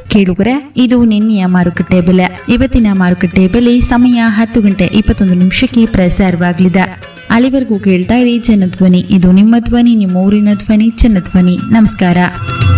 ಕೇಳುಗರೆ, ಇದು ನಿನ್ನೆಯ ಮಾರುಕಟ್ಟೆ ಬೆಲೆ. ಇವತ್ತಿನ ಮಾರುಕಟ್ಟೆ ಬೆಲೆ ಸಮಯ 10:21 ಪ್ರಸಾರವಾಗಲಿದೆ. ಅಲ್ಲಿವರೆಗೂ ಕೇಳ್ತಾ ಇರಿ ಜನಧ್ವನಿ. ಇದು ನಿಮ್ಮ ಧ್ವನಿ, ನಿಮ್ಮ ಊರಿನ ಧ್ವನಿ, ಜನಧ್ವನಿ. ನಮಸ್ಕಾರ.